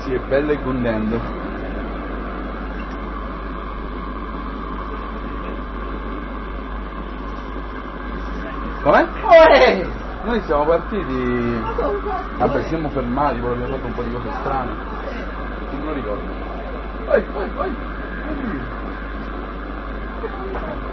Si è bella e contento. Come? Noi siamo partiti. Vabbè, ci siamo fermati, poi abbiamo fatto un po' di cose strane. Non me lo ricordo. Vai.